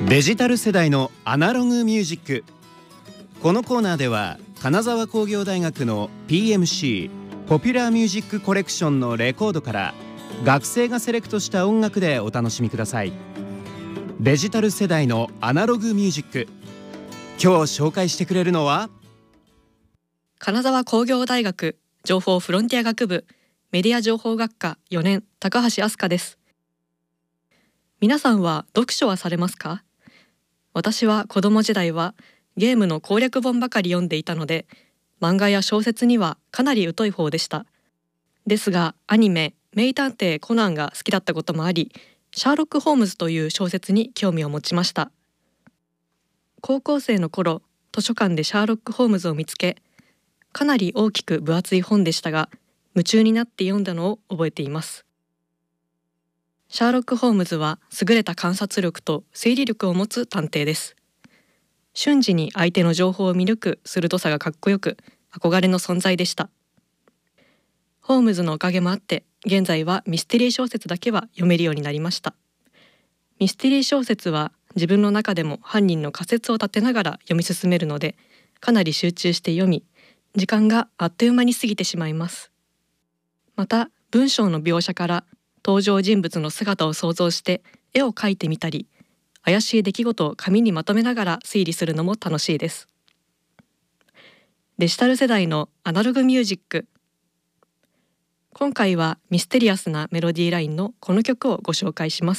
デジタル世代のアナログミュージック。このコーナーでは金沢工業大学の PMC ポピュラーミュージックコレクションのレコードから学生がセレクトした音楽でお楽しみください。デジタル世代のアナログミュージック。今日紹介してくれるのは金沢工業大学情報フロンティア学部メディア情報学科4年高橋飛鳥です。皆さんは読書はされますか？私は子供時代はゲームの攻略本ばかり読んでいたので、漫画や小説にはかなり疎い方でした。ですがアニメ名探偵コナンが好きだったこともあり、シャーロック・ホームズという小説に興味を持ちました。高校生の頃、図書館でシャーロック・ホームズを見つけ、かなり大きく分厚い本でしたが、夢中になって読んだのを覚えています。シャーロック・ホームズは優れた観察力と推理力を持つ探偵です。瞬時に相手の情報を見抜く鋭さがかっこよく、憧れの存在でした。ホームズのおかげもあって、現在はミステリー小説だけは読めるようになりました。ミステリー小説は自分の中でも犯人の仮説を立てながら読み進めるので、かなり集中して読み、時間があっという間に過ぎてしまいます。また、文章の描写から登場人物の姿を想像して絵を描いてみたり、怪しい出来事を紙にまとめながら推理するのも楽しいです。デジタル世代のアナログミュージック。今回はミステリアスなメロディーラインのこの曲をご紹介します。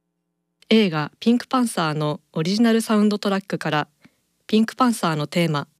映画ピンクパンサーのオリジナルサウンドトラックからピンクパンサーのテーマ